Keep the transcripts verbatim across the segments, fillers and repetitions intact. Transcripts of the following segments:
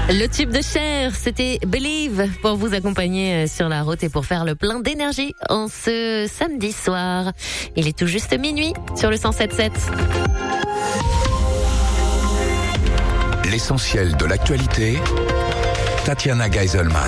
Le tube de Cher, c'était Believe pour vous accompagner sur la route et pour faire le plein d'énergie en ce samedi soir. Il est tout juste minuit sur le cent sept virgule sept. L'essentiel de l'actualité, Tatiana Geiselman.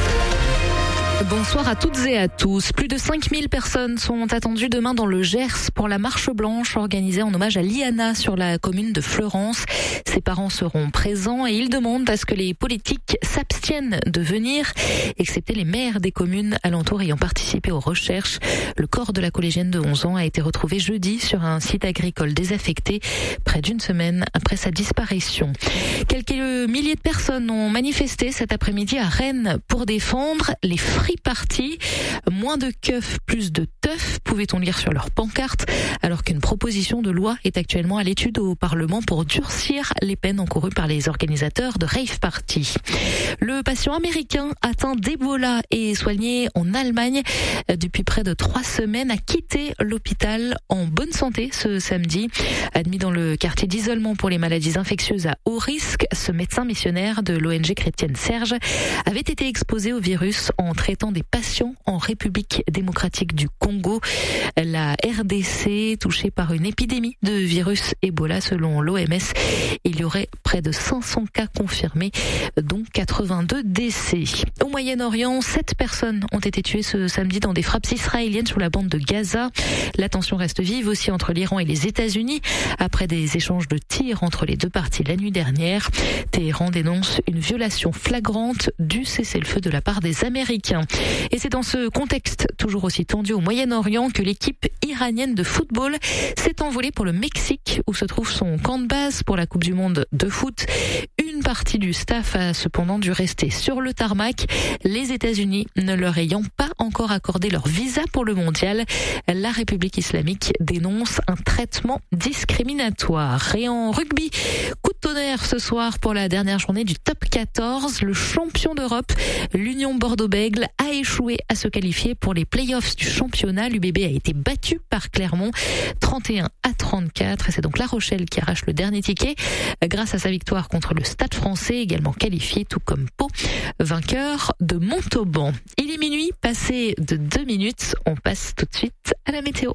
Bonsoir à toutes et à tous. Plus de cinq mille personnes sont attendues demain dans le Gers pour la marche blanche organisée en hommage à Liana sur la commune de Fleurance. Ses parents seront présents et ils demandent à ce que les politiques s'abstiennent de venir, excepté les maires des communes alentours ayant participé aux recherches. Le corps de la collégienne de onze ans a été retrouvé jeudi sur un site agricole désaffecté, près d'une semaine après sa disparition. Quelques milliers de personnes ont manifesté cet après-midi à Rennes pour défendre les free parties. Moins de keufs, plus de teufs, pouvait-on lire sur leur pancarte, alors qu'une proposition de loi est actuellement à l'étude au Parlement pour durcir les peines encourues par les organisateurs de rave party. Le patient américain atteint d'Ebola et soigné en Allemagne depuis près de trois semaines a quitté l'hôpital en bonne santé ce samedi. Admis dans le quartier d'isolement pour les maladies infectieuses à haut risque, ce médecin missionnaire de l'O N G chrétienne Serge avait été exposé au virus en traitant des patients en République démocratique du Congo. La R D C touchée par une épidémie de virus Ebola selon l'O M S. Il y aurait près de cinq cents cas confirmés, dont quatre-vingt-deux décès. Au Moyen-Orient, sept personnes ont été tuées ce samedi dans des frappes israéliennes sur la bande de Gaza. La tension reste vive aussi entre l'Iran et les États-Unis après des échanges de tirs entre les deux parties la nuit dernière. Téhéran dénonce une violation flagrante du cessez-le-feu de la part des Américains. Et c'est dans ce contexte toujours aussi tendu au Moyen-Orient que l'équipe iranienne de football s'est envolée pour le Mexique où se trouve son camp de base pour la Coupe du Monde de foot. Une partie du staff a cependant dû rester sur le tarmac, les États-Unis ne leur ayant pas encore accordé leur visa pour le mondial. La République islamique dénonce un traitement discriminatoire. Et en rugby, coup de tonnerre ce soir pour la dernière journée du top quatorze. Le champion d'Europe, l'Union Bordeaux-Bègles, a échoué à se qualifier pour les playoffs du championnat. L'U B B a été battu par Clermont trente et un à trente-quatre et c'est donc La Rochelle qui arrache le dernier ticket grâce à sa victoire contre le Stade Français, également qualifié tout comme Pau, vainqueur de Montauban. Il est minuit, passé de deux minutes, on passe tout de suite à la météo.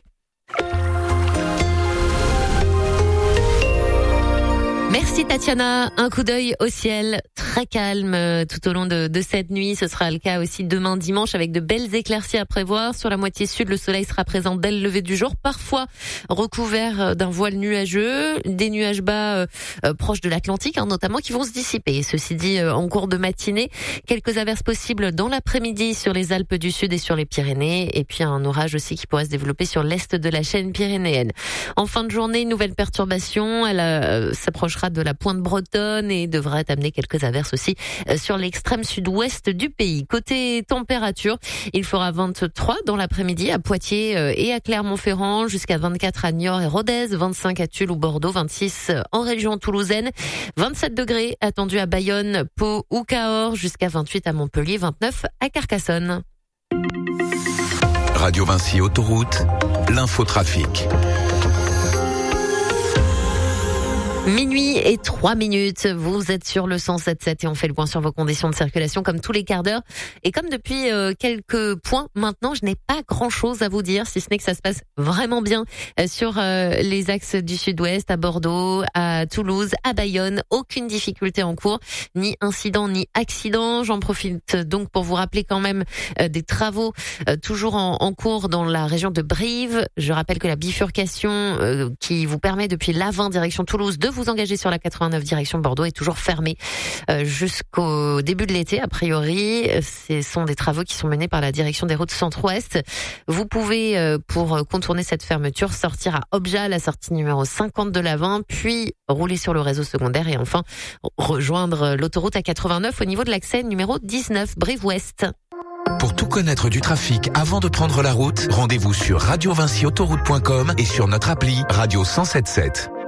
Merci Tatiana, un coup d'œil au ciel très calme tout au long de, de cette nuit. Ce sera le cas aussi demain dimanche avec de belles éclaircies à prévoir. Sur la moitié sud, le soleil sera présent dès le lever du jour, parfois recouvert d'un voile nuageux, des nuages bas euh, proches de l'Atlantique hein, notamment qui vont se dissiper. Ceci dit, euh, en cours de matinée, quelques averses possibles dans l'après-midi sur les Alpes du Sud et sur les Pyrénées et puis un orage aussi qui pourrait se développer sur l'est de la chaîne pyrénéenne. En fin de journée, une nouvelle perturbation, elle euh, s'approchera de la pointe bretonne et devrait amener quelques averses aussi sur l'extrême sud-ouest du pays. Côté température, il fera vingt-trois dans l'après-midi à Poitiers et à Clermont-Ferrand, jusqu'à vingt-quatre à Niort et Rodez, vingt-cinq à Tulle ou Bordeaux, vingt-six en région toulousaine, vingt-sept degrés attendus à Bayonne, Pau ou Cahors, jusqu'à vingt-huit à Montpellier, vingt-neuf à Carcassonne. Radio Vinci Autoroute, l'infotrafic. Minuit et trois minutes, vous êtes sur le cent sept virgule sept et on fait le point sur vos conditions de circulation comme tous les quarts d'heure. Et comme depuis euh, quelques points maintenant, je n'ai pas grand-chose à vous dire, si ce n'est que ça se passe vraiment bien euh, sur euh, les axes du sud-ouest, à Bordeaux, à Toulouse, à Bayonne. Aucune difficulté en cours, ni incident, ni accident. J'en profite donc pour vous rappeler quand même euh, des travaux euh, toujours en, en cours dans la région de Brive. Je rappelle que la bifurcation euh, qui vous permet depuis l'A vingt direction Toulouse de vous engager sur la quatre-vingt-neuf direction Bordeaux est toujours fermée euh, jusqu'au début de l'été. A priori, ce sont des travaux qui sont menés par la direction des routes centre-ouest. Vous pouvez, euh, pour contourner cette fermeture, sortir à Obja, la sortie numéro cinquante de l'A vingt, puis rouler sur le réseau secondaire et enfin rejoindre l'autoroute A quatre-vingt-neuf au niveau de l'accès numéro dix-neuf, Brive-Ouest. Pour tout connaître du trafic avant de prendre la route, rendez-vous sur radio vinci autoroute point com et sur notre appli Radio cent sept virgule sept.